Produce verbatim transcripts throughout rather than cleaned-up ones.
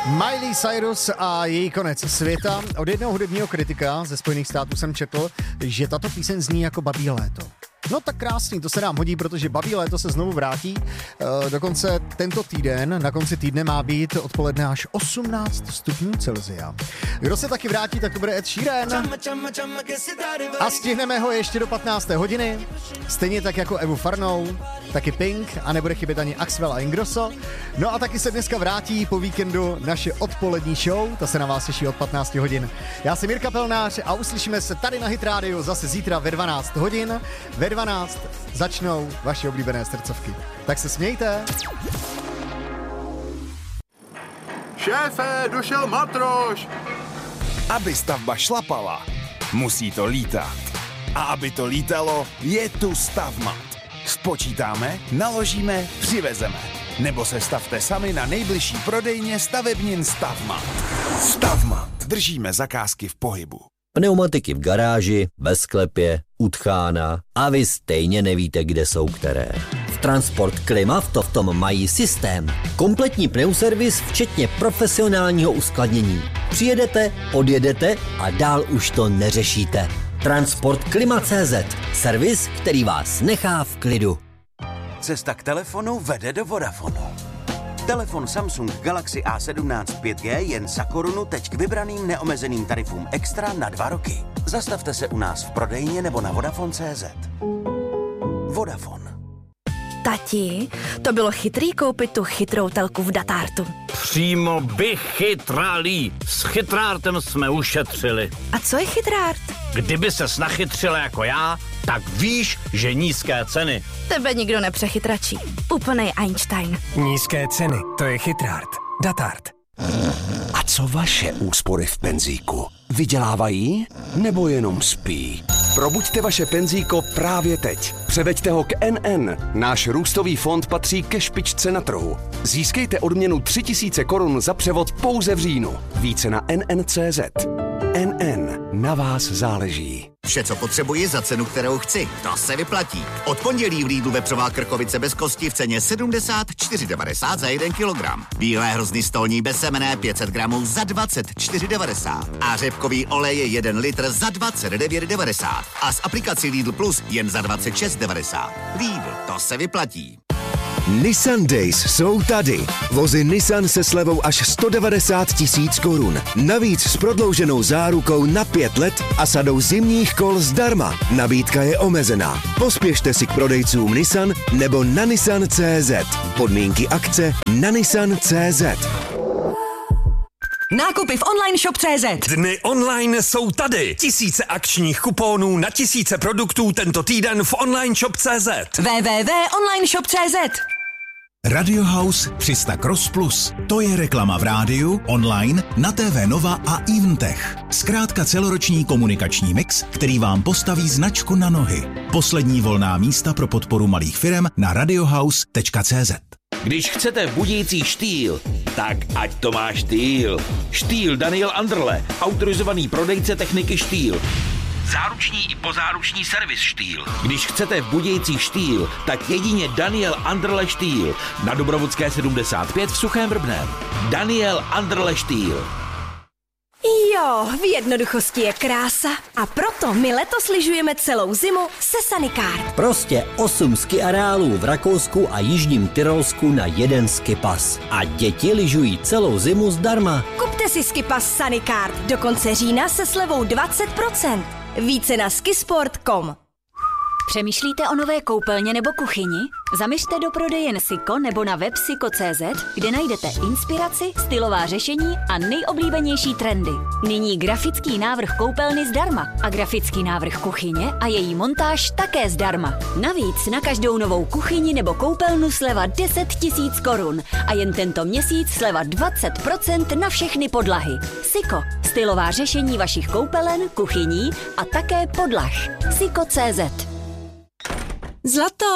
Miley Cyrus a její konec světa. Od jednoho hudebního kritika ze Spojených států jsem četl, že tato píseň zní jako Babí léto. No tak krásný, to se nám hodí, protože Babí léto se znovu vrátí. E, dokonce tento týden, na konci týdne má být odpoledne až osmnáct stupňů Celsia. Kdo se taky vrátí, tak to bude Ed Sheeran. A stihneme ho ještě do patnácté hodiny. Stejně tak jako Evu Farnou, taky Pink a nebude chybět ani Axwell a Ingrosso. No a taky se dneska vrátí po víkendu naše odpolední show, ta se na vás těší od patnácti hodin. Já jsem Jirka Pelnář a uslyšíme se tady na Hit Radio zase zítra ve dvanáct hodin. Ve dvanáct začnou vaše oblíbené srdcovky. Tak se smějte. Šéfe, došel matroš! Aby stavba šlapala, musí to lítat. A aby to lítalo, je tu Stavmat. Spočítáme, naložíme, přivezeme. Nebo se stavte sami na nejbližší prodejně stavebnin Stavmat. Stavmat. Držíme zakázky v pohybu. Pneumatiky v garáži, ve sklepě, u tchána a vy stejně nevíte, kde jsou které. V Transport Klima v to v tom mají systém. Kompletní pneuservis včetně profesionálního uskladnění. Přijedete, odjedete a dál už to neřešíte. Transport Klima tečka cé zet. Servis, který vás nechá v klidu. Cesta k telefonu vede do Vodafonu. Telefon Samsung Galaxy A sedmnáct pět G jen za korunu teď k vybraným neomezeným tarifům extra na dva roky. Zastavte se u nás v prodejně nebo na Vodafone tečka cé zet. Vodafone. Tati, to bylo chytrý koupit tu chytrou telku v Datartu. Přímo vychytralý. S chytrártem jsme ušetřili. A co je chytrárt? Kdyby ses nachytřila jako já, tak víš, že nízké ceny. Tebe nikdo nepřechytračí. Úplnej Einstein. Nízké ceny, to je chytrárt. Datart. A co vaše úspory v penzíku? Vydělávají nebo jenom spí? Probuďte vaše penzíko právě teď. Převeďte ho k N N. Náš růstový fond patří ke špičce na trhu. Získejte odměnu tři tisíce korun za převod pouze v říjnu. Více na N N tečka cé zet. N N. Na vás záleží. Vše, co potřebuji za cenu, kterou chci. To se vyplatí. Od pondělí v Lidlu vepřová krkovice bez kosti v ceně sedmdesát čtyři devadesát za jeden kilogram. Bílé hrozny stolní bez semene pět set gramů za dvacet čtyři devadesát. A řepkový olej je jeden litr za dvacet devět devadesát. A s aplikací Lidl Plus jen za dvacet šest devadesát. Lidl, to se vyplatí. Nissan Days jsou tady. Vozy Nissan se slevou až sto devadesát tisíc korun. Navíc s prodlouženou zárukou na pět let a sadou zimních kol zdarma. Nabídka je omezená. Pospěšte si k prodejcům Nissan nebo na nissan tečka cé zet. Podmínky akce na nissan tečka cé zet. Nákupy v online shop tečka cé zet. Dny online jsou tady. Tisíce akčních kuponů na tisíce produktů tento týden v online shop tečka cé zet. w w w tečka online shop tečka cé zet. Radio House tři sta Cross Plus. To je reklama v rádiu, online, na T V Nova a Eventech. Zkrátka celoroční komunikační mix, který vám postaví značku na nohy. Poslední volná místa pro podporu malých firem na radiohouse tečka cé zet. Když chcete budící štýl, tak ať to má štýl. Štýl Daniel Anderle, autorizovaný prodejce techniky štýl. Záruční i pozáruční servis štýl. Když chcete budějící štýl, tak jedině Daniel Anderle štýl. Na Dobrovodské sedmdesát pět v Suchém Vrbném. Daniel Anderle štýl. Jo, v jednoduchosti je krása. A proto my letos lyžujeme celou zimu se Sanikart. Prostě osm ski areálů v Rakousku a Jižním Tyrolsku na jeden skipas. A děti lyžují celou zimu zdarma. Kupte si skipas Sanikart do konce října se slevou dvacet procent. Více na skisport tečka com. Přemýšlíte o nové koupelně nebo kuchyni? Zaměřte do prodejen Siko nebo na web siko tečka cé zet, kde najdete inspiraci, stylová řešení a nejoblíbenější trendy. Nyní grafický návrh koupelny zdarma a grafický návrh kuchyně a její montáž také zdarma. Navíc na každou novou kuchyni nebo koupelnu sleva deset tisíc korun a jen tento měsíc sleva dvacet procent na všechny podlahy. Siko, stylová řešení vašich koupelen, kuchyní a také podlah. siko tečka cé zet. Zlato,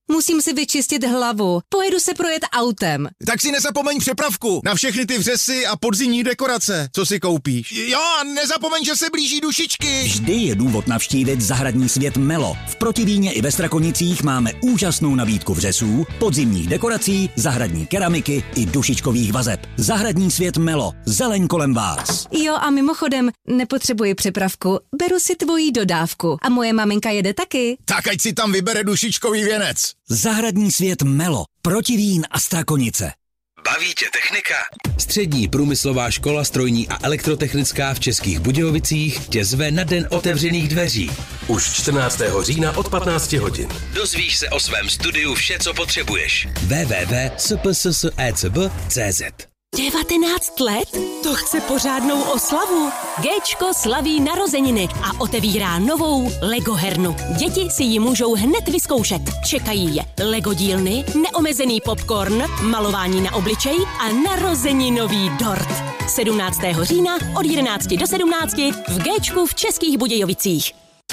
musím si vyčistit hlavu. Pojedu se projet autem. Tak si nezapomeň přepravku na všechny ty vřesy a podzimní dekorace, co si koupíš. Jo, a nezapomeň, že se blíží dušičky. Vždy je důvod navštívit zahradní svět Melo. V Protivíně i ve Strakonicích máme úžasnou nabídku vřesů, podzimních dekorací, zahradní keramiky i dušičkových vazeb. Zahradní svět Melo. Zeleň kolem vás. Jo, a mimochodem, nepotřebuji přepravku. Beru si tvoji dodávku. A moje maminka jede taky. Tak ať si tam vybere dušičkový věnec. Zahradní svět Melo. Protivín a Strakonice. Baví tě technika? Střední průmyslová škola strojní a elektrotechnická v Českých Budějovicích tě zve na den otevřených dveří. Už čtrnáctého října od patnácti hodin. Dozvíš se o svém studiu vše, co potřebuješ. w w w tečka s p s s e c b tečka c z devatenáct let? To chce pořádnou oslavu. Géčko slaví narozeniny a otevírá novou Lego hernu. Děti si ji můžou hned vyzkoušet. Čekají je Lego dílny, neomezený popcorn, malování na obličej a narozeninový dort. sedmnáctého října od jedenácti do sedmnácti v Géčku v Českých Budějovicích.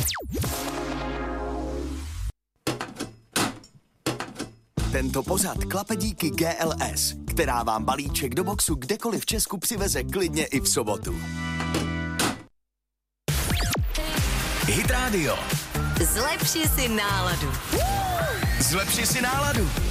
Tento pořad klape díky G L S, která vám balíček do boxu kdekoliv v Česku přiveze klidně i v sobotu. Hit Radio. Zlepši si náladu. Zlepši si náladu.